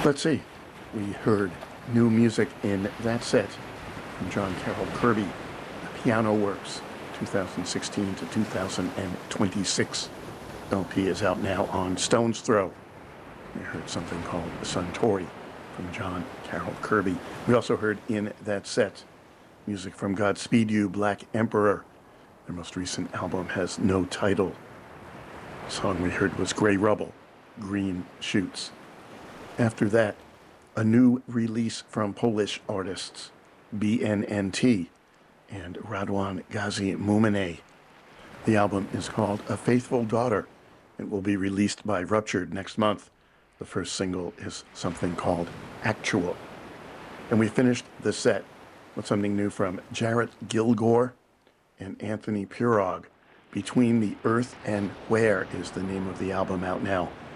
Let's see. We heard new music in that set from John Carroll Kirby, The Piano Works, 2016 to 2026. LP is out now on Stone's Throw. We heard something called Suntory from John Carroll Kirby. We also heard in that set music from Godspeed You, Black Emperor. Their most recent album has no title. The song we heard was Grey Rubble, Green Shoots. After that, a new release from Polish artists BNNT and Radwan Gazi Mumine. The album is called A Faithful Daughter. It will be released by Ruptured next month. The first single is something called Actual. And we finished the set with something new from Jarrett Gilgore and Anthony Pirog. Between the Earth and Where is the name of the album out now.